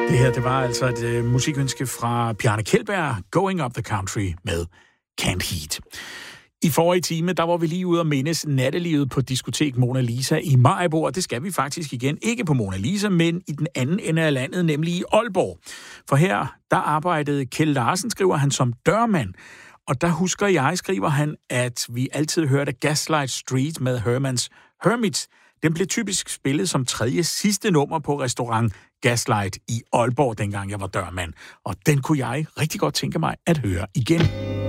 Det her, det var altså et musikønske fra Bjarne Kjeldberg, Going Up the Country med Canned Heat. I forrige time, der var vi lige ude og mindes nattelivet på diskotek Mona Lisa i Maribo, og det skal vi faktisk igen. Ikke på Mona Lisa, men i den anden ende af landet, nemlig i Aalborg. For her, der arbejdede Kjeld Larsen, skriver han, som dørmand. Og der husker jeg, skriver han, at vi altid hørte Gaslight Street med Hermans Hermits. Den blev typisk spillet som tredje sidste nummer på restaurant Gaslight i Aalborg, dengang jeg var dørmand. Og den kunne jeg rigtig godt tænke mig at høre igen.